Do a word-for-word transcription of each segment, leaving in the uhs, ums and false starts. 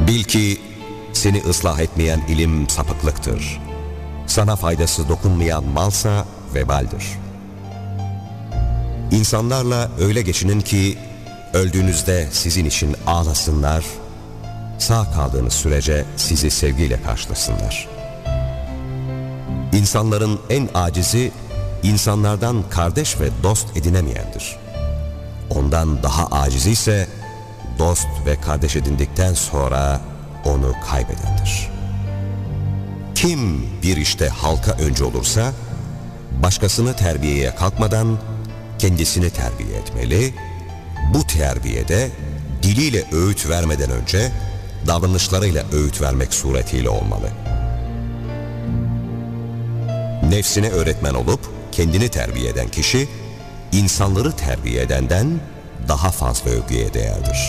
Bil ki seni ıslah etmeyen ilim sapıklıktır. Sana faydası dokunmayan malsa vebaldir. İnsanlarla öyle geçinin ki öldüğünüzde sizin için ağlasınlar, sağ kaldığınız sürece sizi sevgiyle karşılasınlar. İnsanların en acizi, insanlardan kardeş ve dost edinemeyendir. Ondan daha acizi ise, dost ve kardeş edindikten sonra onu kaybedendir. Kim bir işte halka önce olursa, başkasını terbiyeye kalkmadan kendisini terbiye etmeli, bu terbiyede diliyle öğüt vermeden önce davranışlarıyla öğüt vermek suretiyle olmalı. Nefsine öğretmen olup kendini terbiye eden kişi, insanları terbiye edenden daha fazla övgüye değerdir.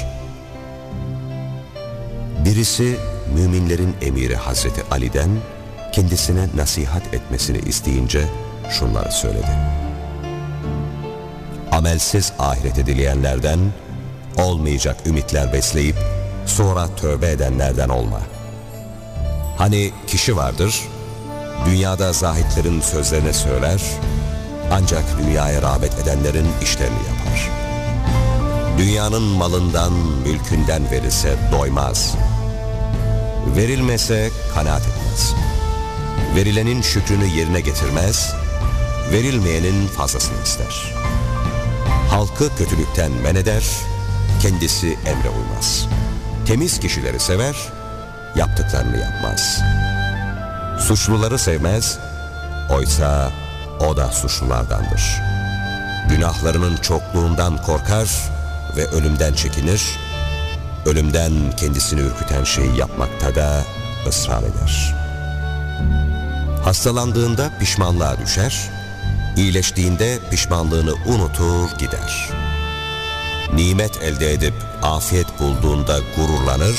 Birisi müminlerin emiri Hazreti Ali'den kendisine nasihat etmesini isteyince şunları söyledi. Amelsiz ahirete dileyenlerden, olmayacak ümitler besleyip sonra tövbe edenlerden olma. Hani kişi vardır, dünyada zahitlerin sözlerine söyler, ancak dünyaya rağbet edenlerin işlerini yapar. Dünyanın malından, mülkünden verilse doymaz. Verilmese kanaat etmez. Verilenin şükrünü yerine getirmez, verilmeyenin fazlasını ister. Halkı kötülükten men eder, kendisi emre uymaz. Temiz kişileri sever, yaptıklarını yapmaz. Suçluları sevmez, oysa o da suçlulardandır. Günahlarının çokluğundan korkar ve ölümden çekinir, ölümden kendisini ürküten şeyi yapmakta da ısrar eder. Hastalandığında pişmanlığa düşer, iyileştiğinde pişmanlığını unutur gider. Nimet elde edip afiyet bulduğunda gururlanır,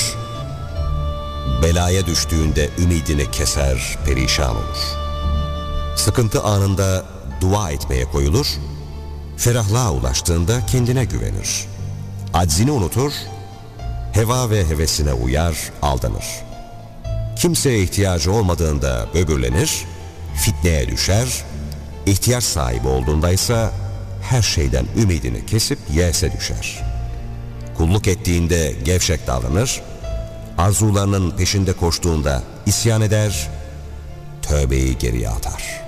belaya düştüğünde ümidini keser, perişan olur. Sıkıntı anında dua etmeye koyulur, ferahlığa ulaştığında kendine güvenir. Aczini unutur, heva ve hevesine uyar, aldanır. Kimseye ihtiyacı olmadığında böbürlenir, fitneye düşer, ihtiyaç sahibi olduğundaysa her şeyden ümidini kesip yese düşer. Kulluk ettiğinde gevşek davranır, arzularının peşinde koştuğunda isyan eder, tövbeyi geriye atar.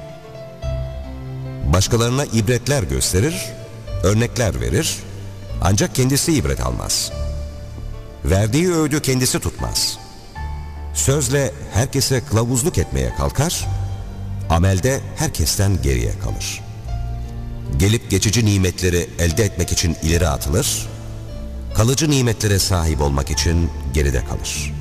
Başkalarına ibretler gösterir, örnekler verir, ancak kendisi ibret almaz. Verdiği öğüdü kendisi tutmaz. Sözle herkese kılavuzluk etmeye kalkar, amelde herkesten geriye kalır. Gelip geçici nimetleri elde etmek için ileri atılır, kalıcı nimetlere sahip olmak için geride kalır.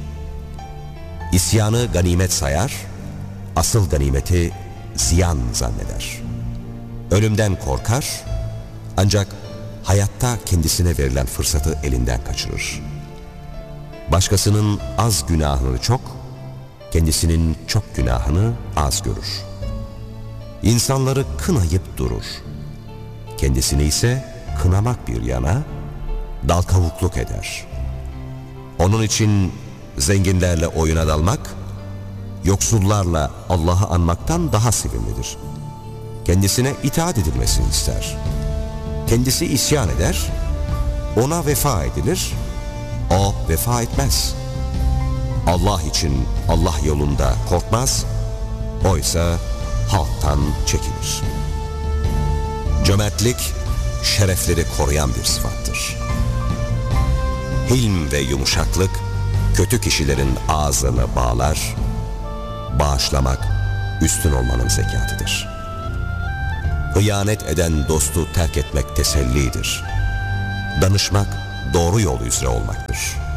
İsyanı ganimet sayar, asıl ganimeti ziyan zanneder. Ölümden korkar, ancak hayatta kendisine verilen fırsatı elinden kaçırır. Başkasının az günahını çok, kendisinin çok günahını az görür. İnsanları kınayıp durur. Kendisini ise kınamak bir yana, dal kavukluk eder. Onun için zenginlerle oyuna dalmak, yoksullarla Allah'ı anmaktan daha sevimlidir. Kendisine itaat edilmesini ister. Kendisi isyan eder, ona vefa edilir, o vefa etmez. Allah için Allah yolunda korkmaz, oysa halktan çekilir. Cömertlik, şerefleri koruyan bir sıfattır. Hilm ve yumuşaklık, kötü kişilerin ağzını bağlar, bağışlamak, üstün olmanın zekatıdır. Hıyanet eden dostu terk etmek tesellidir. Danışmak, doğru yol üzere olmaktır.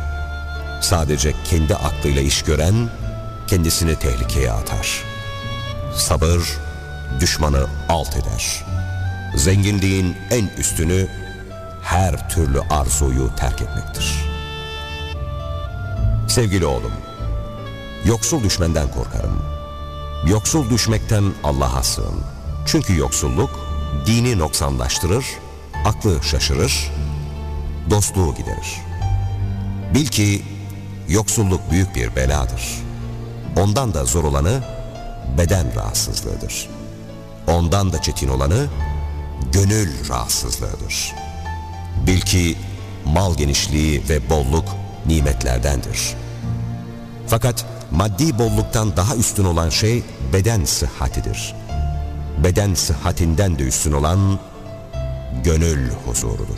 Sadece kendi aklıyla iş gören, kendisini tehlikeye atar. Sabır, düşmanı alt eder. Zenginliğin en üstünü, her türlü arzuyu terk etmektir. Sevgili oğlum, yoksul düşmenden korkarım. Yoksul düşmekten Allah'a sığın. Çünkü yoksulluk, dini noksanlaştırır, aklı şaşırır, dostluğu giderir. Bil ki yoksulluk büyük bir beladır. Ondan da zor olanı beden rahatsızlığıdır. Ondan da çetin olanı gönül rahatsızlığıdır. Bil ki mal genişliği ve bolluk nimetlerdendir. Fakat maddi bolluktan daha üstün olan şey beden sıhhatidir. Beden sıhhatinden de üstün olan gönül huzurudur.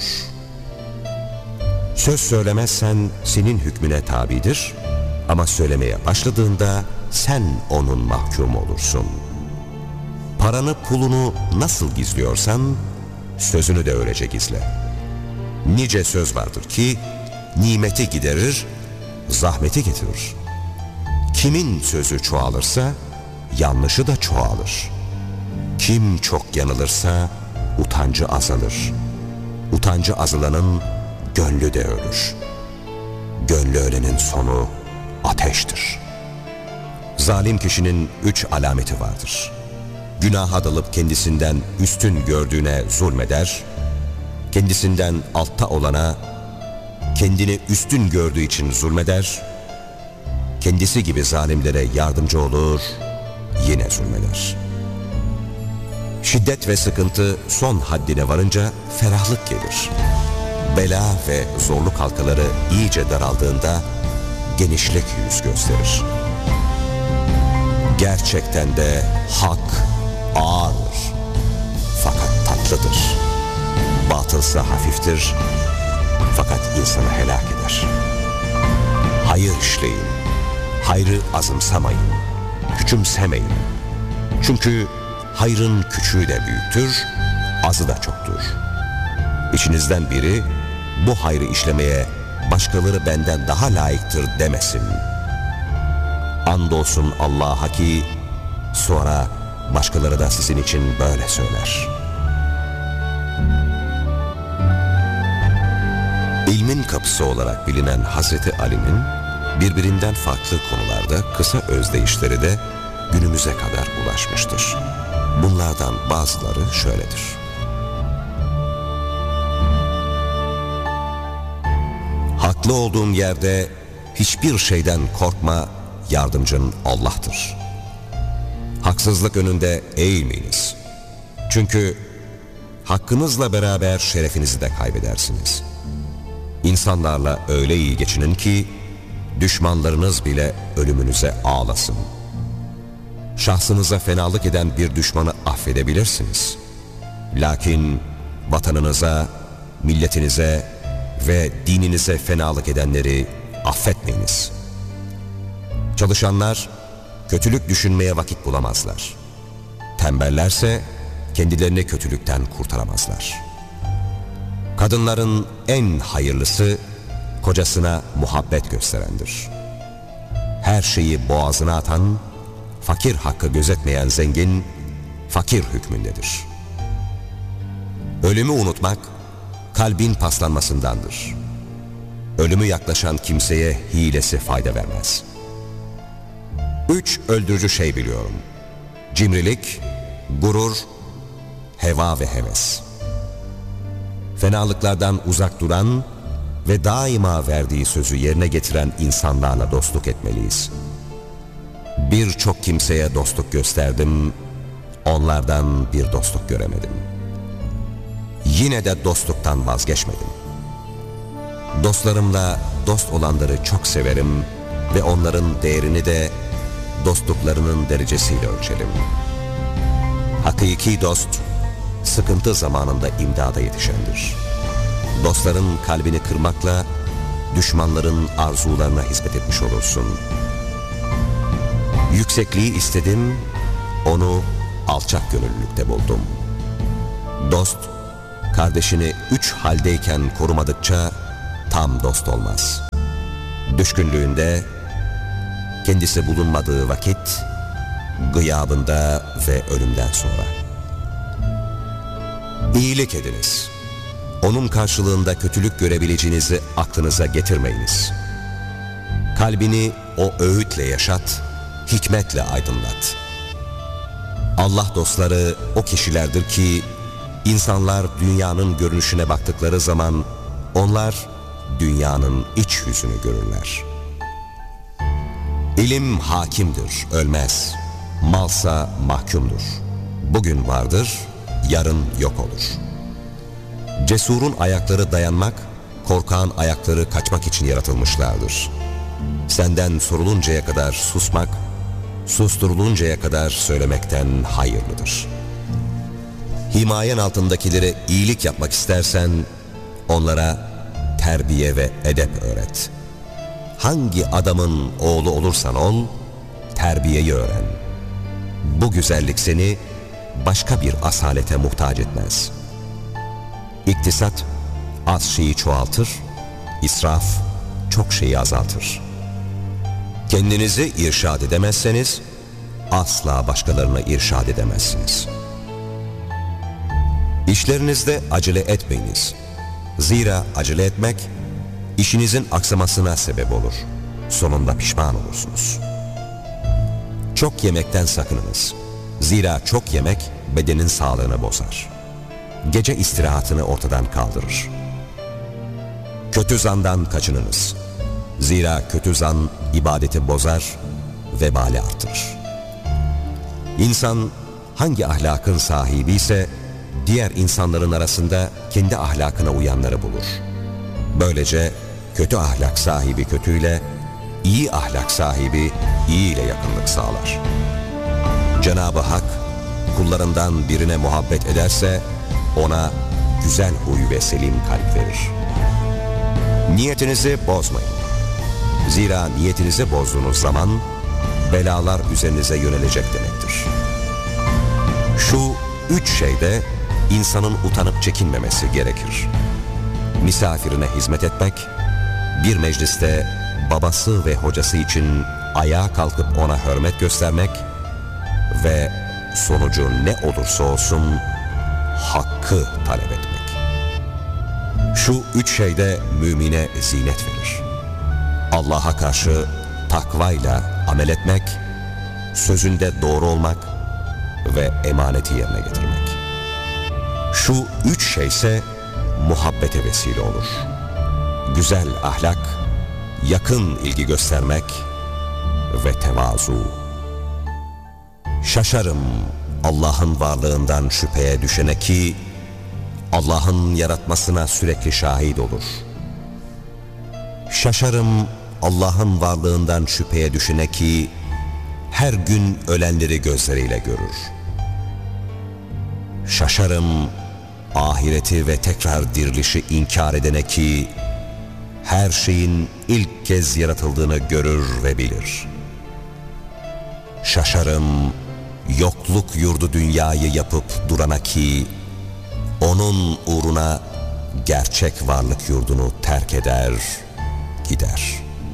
Söz söylemezsen senin hükmüne tabidir ama söylemeye başladığında sen onun mahkumu olursun. Paranı pulunu nasıl gizliyorsan sözünü de öylece gizle. Nice söz vardır ki nimeti giderir, zahmeti getirir. Kimin sözü çoğalırsa yanlışı da çoğalır. Kim çok yanılırsa utancı azalır. Utancı azalanın gönlü de ölür. Gönlü ölenin sonu ateştir. Zalim kişinin üç alameti vardır. Günaha dalıp kendisinden üstün gördüğüne zulmeder, kendisinden altta olana kendini üstün gördüğü için zulmeder, kendisi gibi zalimlere yardımcı olur, yine zulmeder. Şiddet ve sıkıntı son haddine varınca ferahlık gelir. Bela ve zorluk halkaları iyice daraldığında genişlik yüz gösterir. Gerçekten de hak ağırdır, fakat tatlıdır. Batılsa hafiftir, fakat insanı helak eder. Hayır işleyin, hayrı azımsamayın, küçümsemeyin. Çünkü hayrın küçüğü de büyüktür, azı da çoktur. İçinizden biri bu hayrı işlemeye başkaları benden daha layıktır demesin. Andolsun Allah'a ki sonra başkaları da sizin için böyle söyler. İlmin kapısı olarak bilinen Hazreti Ali'nin birbirinden farklı konularda kısa özdeyişleri de günümüze kadar ulaşmıştır. Bunlardan bazıları şöyledir. Haklı olduğun yerde hiçbir şeyden korkma, yardımcın Allah'tır. Haksızlık önünde eğilmeyiniz. Çünkü hakkınızla beraber şerefinizi de kaybedersiniz. İnsanlarla öyle iyi geçinin ki düşmanlarınız bile ölümünüze ağlasın. Şahsınıza fenalık eden bir düşmanı affedebilirsiniz. Lakin vatanınıza, milletinize ve dininize fenalık edenleri affetmeyiniz. Çalışanlar kötülük düşünmeye vakit bulamazlar. Tembellerse kendilerini kötülükten kurtaramazlar. Kadınların en hayırlısı kocasına muhabbet gösterendir. Her şeyi boğazına atan, fakir hakkı gözetmeyen zengin, fakir hükmündedir. Ölümü unutmak, kalbin paslanmasındandır. Ölümü yaklaşan kimseye hilesi fayda vermez. Üç öldürücü şey biliyorum: cimrilik, gurur, heva ve heves. Fenalıklardan uzak duran ve daima verdiği sözü yerine getiren insanlarla dostluk etmeliyiz. Birçok kimseye dostluk gösterdim, onlardan bir dostluk göremedim. Yine de dostluktan vazgeçmedim. Dostlarımla dost olanları çok severim ve onların değerini de dostluklarının derecesiyle ölçerim. Hakiki dost, sıkıntı zamanında imdada yetişendir. Dostların kalbini kırmakla düşmanların arzularına hizmet etmiş olursun. Yüksekliği istedim, onu alçak gönüllülükte buldum. Dost, kardeşini üç haldeyken korumadıkça tam dost olmaz. Düşkünlüğünde, kendisi bulunmadığı vakit, gıyabında ve ölümden sonra. İyilik ediniz. Onun karşılığında kötülük görebileceğinizi aklınıza getirmeyiniz. Kalbini o öğütle yaşat, hikmetle aydınlat. Allah dostları o kişilerdir ki, insanlar dünyanın görünüşüne baktıkları zaman, onlar dünyanın iç yüzünü görürler. İlim hakimdir, ölmez. Malsa mahkumdur. Bugün vardır, yarın yok olur. Cesurun ayakları dayanmak, korkağın ayakları kaçmak için yaratılmışlardır. Senden soruluncaya kadar susmak, susturuluncaya kadar söylemekten hayırlıdır. Himayen altındakilere iyilik yapmak istersen, onlara terbiye ve edep öğret. Hangi adamın oğlu olursan ol, terbiyeyi öğren. Bu güzellik seni başka bir asalete muhtaç etmez. İktisat az şeyi çoğaltır, israf çok şeyi azaltır. Kendinizi irşad edemezseniz, asla başkalarına irşad edemezsiniz. İşlerinizde acele etmeyiniz. Zira acele etmek, işinizin aksamasına sebep olur. Sonunda pişman olursunuz. Çok yemekten sakınınız. Zira çok yemek bedenin sağlığını bozar. Gece istirahatını ortadan kaldırır. Kötü zandan kaçınınız. Zira kötü zan ibadeti bozar, vebali artırır. İnsan hangi ahlakın sahibi ise diğer insanların arasında kendi ahlakına uyanları bulur. Böylece kötü ahlak sahibi kötüyle, iyi ahlak sahibi iyi ile yakınlık sağlar. Cenab-ı Hak kullarından birine muhabbet ederse ona güzel huy ve selim kalp verir. Niyetinizi bozmayın. Zira niyetinizi bozduğunuz zaman belalar üzerinize yönelecek demektir. Şu üç şeyde insanın utanıp çekinmemesi gerekir. Misafirine hizmet etmek, bir mecliste babası ve hocası için ayağa kalkıp ona hürmet göstermek ve sonucu ne olursa olsun hakkı talep etmek. Şu üç şeyde mümine zinet verir. Allah'a karşı takvayla amel etmek, sözünde doğru olmak ve emaneti yerine getirmek. Şu üç şeyse muhabbete vesile olur. Güzel ahlak, yakın ilgi göstermek ve tevazu. Şaşarım Allah'ın varlığından şüpheye düşene ki Allah'ın yaratmasına sürekli şahit olur. Şaşarım Allah'ın varlığından şüpheye düşene ki her gün ölenleri gözleriyle görür. Şaşarım ahireti ve tekrar dirilişi inkar edene ki her şeyin ilk kez yaratıldığını görür ve bilir. Şaşarım yokluk yurdu dünyayı yapıp durana ki onun uğruna gerçek varlık yurdunu terk eder, gider.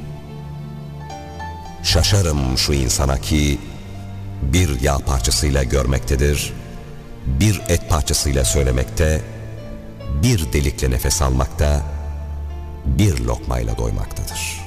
Şaşarım şu insana ki bir yağ parçasıyla görmektedir, bir et parçasıyla söylemekte, bir delikle nefes almakta, bir lokmayla doymaktadır.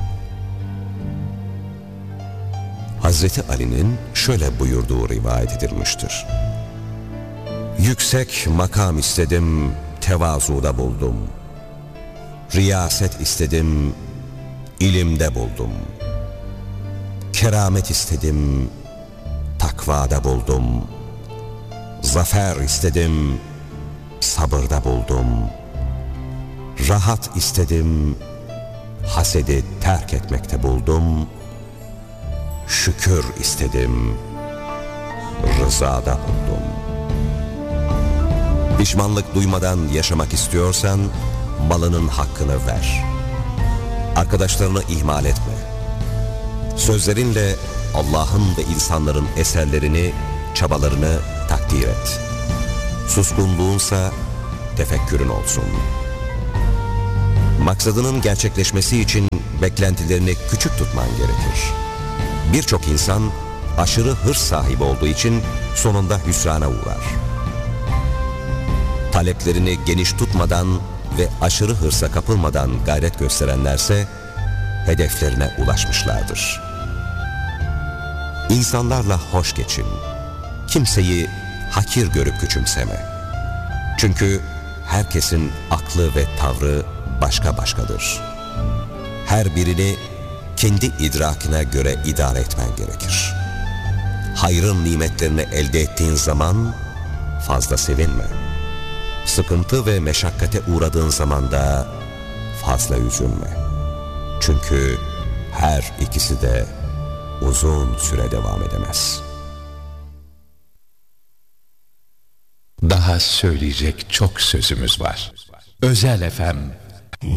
Hazreti Ali'nin şöyle buyurduğu rivayet edilmiştir. Yüksek makam istedim, tevazuda buldum. Riyaset istedim, ilimde buldum. Keramet istedim, takvada buldum. Zafer istedim, sabırda buldum. Rahat istedim, hasedi terk etmekte buldum. Şükür istedim, rızada buldum. Pişmanlık duymadan yaşamak istiyorsan malının hakkını ver. Arkadaşlarını ihmal etme. Sözlerinle Allah'ın ve insanların eserlerini, çabalarını takdir et. Suskunluğunsa tefekkürün olsun. Maksadının gerçekleşmesi için beklentilerini küçük tutman gerekir. Birçok insan aşırı hırs sahibi olduğu için sonunda hüsrana uğrar. Taleplerini geniş tutmadan ve aşırı hırsa kapılmadan gayret gösterenlerse hedeflerine ulaşmışlardır. İnsanlarla hoş geçin. Kimseyi hakir görüp küçümseme. Çünkü herkesin aklı ve tavrı başka başkadır. Her birini kendi idrakine göre idare etmen gerekir. Hayrın nimetlerini elde ettiğin zaman fazla sevinme. Sıkıntı ve meşakkate uğradığın zaman da fazla üzülme. Çünkü her ikisi de uzun süre devam edemez. Daha söyleyecek çok sözümüz var. Özel F M